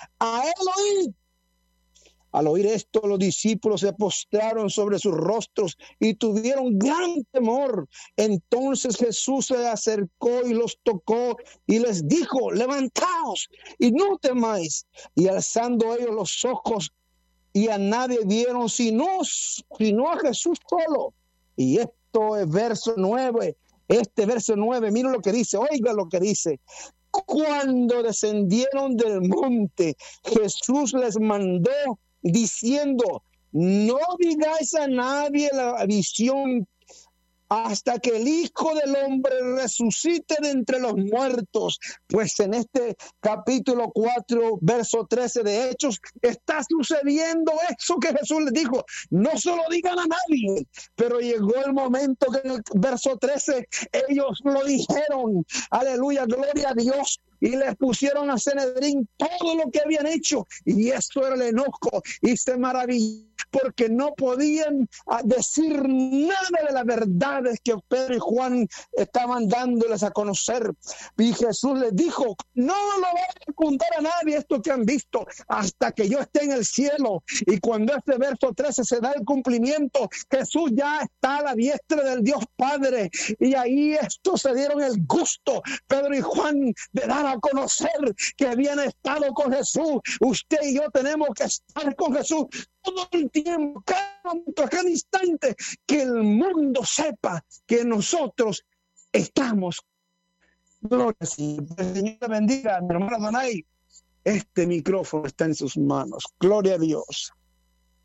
a él oíd. Al oír esto, los discípulos se postraron sobre sus rostros y tuvieron gran temor. Entonces Jesús se acercó y los tocó y les dijo: levantaos y no temáis. Y alzando ellos los ojos, y a nadie vieron sino a Jesús solo. Y esto es verso 9. Este verso 9, miren lo que dice, oiga lo que dice. Cuando descendieron del monte, Jesús les mandó diciendo: no digáis a nadie la visión hasta que el Hijo del Hombre resucite de entre los muertos. Pues en este capítulo 4, verso 13 de Hechos, está sucediendo eso que Jesús les dijo: no se lo digan a nadie. Pero llegó el momento que en el verso 13 ellos lo dijeron. Aleluya, gloria a Dios. Y les pusieron a Sanedrín todo lo que habían hecho. Y eso era el enojo. Y se maravilló porque no podían decir nada de las verdades que Pedro y Juan estaban dándoles a conocer. Y Jesús les dijo: no lo vayan a contar a nadie esto que han visto hasta que yo esté en el cielo. Y cuando este verso 13 se da el cumplimiento, Jesús ya está a la diestra del Dios Padre. Y ahí estos se dieron el gusto, Pedro y Juan, de dar a conocer que habían estado con Jesús. Usted y yo tenemos que estar con Jesús todo el tiempo, cada instante, que el mundo sepa que nosotros estamos. Gloria al Señor. El Señor te bendiga, mi hermano Donay. Este micrófono está en sus manos. Gloria a Dios.